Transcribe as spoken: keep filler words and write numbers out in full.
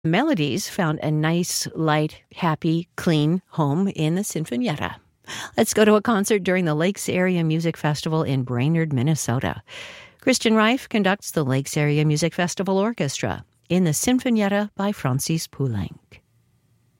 Melodies found a nice, light, happy, clean home in the Sinfonietta. Let's go to a concert during the Lakes Area Music Festival in Brainerd, Minnesota. Christian Reif conducts the Lakes Area Music Festival Orchestra in the Sinfonietta by Francis Poulenc.